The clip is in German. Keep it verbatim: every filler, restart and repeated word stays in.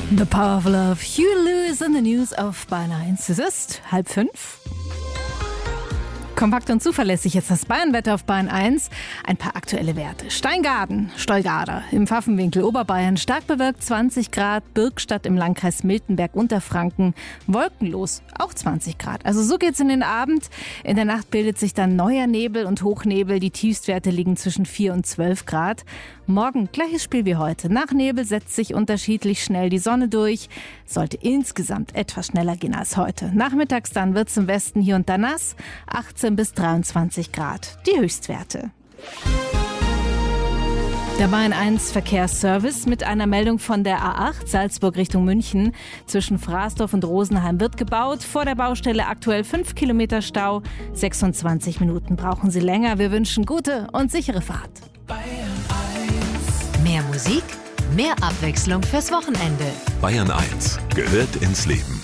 The Power of Love, Huey Lewis in the News auf Bayern eins. Es ist halb fünf. Kompakt und zuverlässig jetzt das Bayernwetter auf Bayern eins. Ein paar aktuelle Werte. Steingaden, Stolgader im Pfaffenwinkel Oberbayern, stark bewölkt zwanzig Grad, Birkstadt im Landkreis Miltenberg Unterfranken, wolkenlos auch zwanzig Grad. Also so geht's in den Abend. In der Nacht bildet sich dann neuer Nebel und Hochnebel. Die Tiefstwerte liegen zwischen vier und zwölf Grad. Morgen gleiches Spiel wie heute. Nach Nebel setzt sich unterschiedlich schnell die Sonne durch. Sollte insgesamt etwas schneller gehen als heute. Nachmittags dann wird's im Westen hier und da nass. achtzehn bis dreiundzwanzig Grad, die Höchstwerte. Der Bayern eins Verkehrsservice mit einer Meldung von der A acht Salzburg Richtung München. Zwischen Fraßdorf und Rosenheim wird gebaut. Vor der Baustelle aktuell fünf Kilometer Stau. sechsundzwanzig Minuten brauchen Sie länger. Wir wünschen gute und sichere Fahrt. Bayern eins. Mehr Musik, mehr Abwechslung fürs Wochenende. Bayern eins gehört ins Leben.